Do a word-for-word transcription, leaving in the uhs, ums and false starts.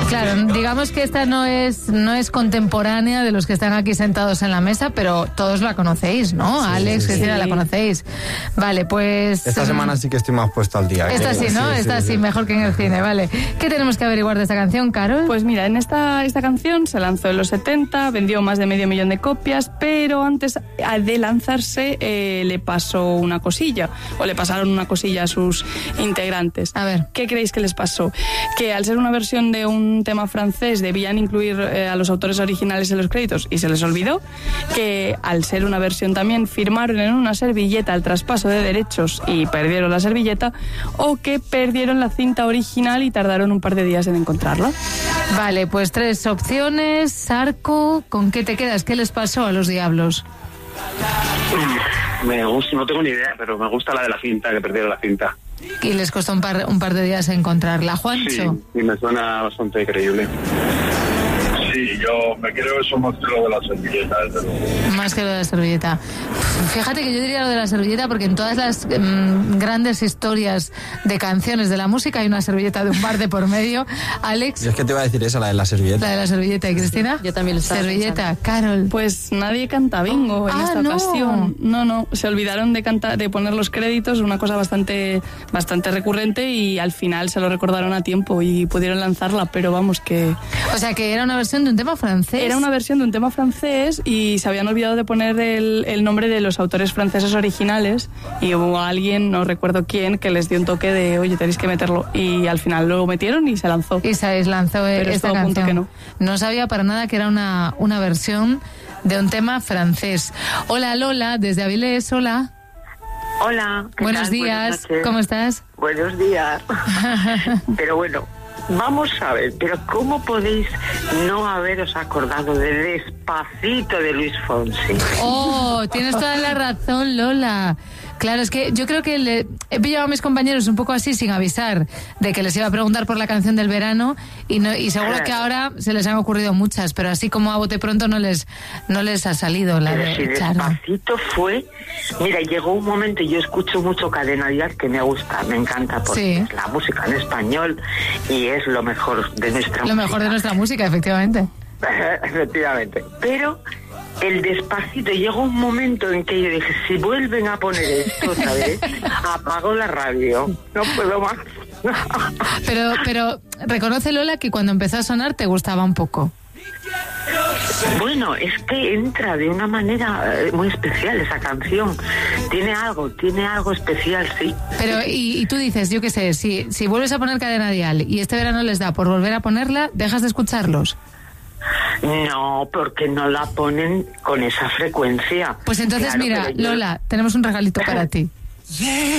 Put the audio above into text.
Claro, digamos que esta no es no es contemporánea de los que están aquí sentados en la mesa, pero todos la conocéis, ¿no? Sí, Alex, sí, Cristina, sí. La conocéis. Vale, pues... Esta semana sí que estoy más puesto al día. Esta sí, ¿no? Sí, esta sí, sí, mejor que en el cine, vale. ¿Qué tenemos que averiguar de esta canción, Carol? Pues mira, en esta, esta canción se lanzó en los setenta, vendió más de medio millón de copias, pero antes de lanzarse eh, le pasó una cosilla, o le pasaron una cosilla a sus integrantes. A ver. ¿Qué creéis que les pasó? Que al ser una versión de un tema francés debían incluir eh, a los autores originales en los créditos y se les olvidó, que al ser una versión también firmaron en una servilleta el traspaso de derechos y perdieron la servilleta, o que perdieron la cinta original y tardaron un par de días en encontrarla. Vale, pues tres opciones. Sarco, ¿con qué te quedas? ¿Qué les pasó a los Diablos? Me gusta, no tengo ni idea, pero me gusta la de la cinta, que perdieron la cinta. Y les costó un par, un par de días encontrarla. ¿Juancho? Sí, y me suena bastante creíble. Sí, yo me creo eso más que lo de la servilleta, desde luego. Más que lo de la servilleta. Fíjate que yo diría lo de la servilleta porque en todas las mmm, grandes historias de canciones de la música hay una servilleta de un bar de por medio. Alex. Yo es que te iba a decir esa, la de la servilleta. La de la servilleta. ¿Y Cristina? Yo también lo estaba Servilleta. pensando. Carol. Pues nadie canta bingo en ah, esta no. ocasión. No, no. Se olvidaron de cantar, de poner los créditos, una cosa bastante, bastante recurrente, y al final se lo recordaron a tiempo y pudieron lanzarla, pero vamos que... O sea que era una versión de un tema francés. Era una versión de un tema francés y se habían olvidado de poner el, el nombre de los autores franceses originales, y hubo alguien, no recuerdo quién, que les dio un toque de, oye, tenéis que meterlo, y al final lo metieron y se lanzó. Y se lanzó Pero esta canción. canción. Que no. no sabía para nada que era una, una versión de un tema francés. Hola Lola, desde Avilés, hola. Hola. ¿qué Buenos tal? días, Buenas ¿cómo estás? Buenos días. Pero bueno, vamos a ver, pero ¿cómo podéis no haberos acordado de Despacito de Luis Fonsi? Oh, tienes toda la razón, Lola. Claro, es que yo creo que le, he pillado a mis compañeros un poco así sin avisar de que les iba a preguntar por la canción del verano, y no, y seguro claro. que ahora se les han ocurrido muchas, pero así como a bote pronto no les no les ha salido la Pero de si Despacito fue... Mira, llegó un momento, yo escucho mucho Cadena Dial, que me gusta, me encanta, porque Sí. es la música en español y es lo mejor de nuestra Lo música. mejor de nuestra música, efectivamente. Efectivamente. Pero el Despacito llegó un momento en que yo dije, si vuelven a poner esto otra vez, apago la radio, no puedo más. Pero, pero reconoce, Lola, que cuando empezó a sonar te gustaba un poco. Bueno, es que entra de una manera eh, muy especial esa canción. Tiene algo, tiene algo especial, sí. Pero, y, y tú dices, yo qué sé, si, si vuelves a poner Cadena Dial y este verano les da por volver a ponerla, ¿dejas de escucharlos? No, porque no la ponen con esa frecuencia. Pues entonces, Claro, mira, pero yo- Lola, tenemos un regalito para ti.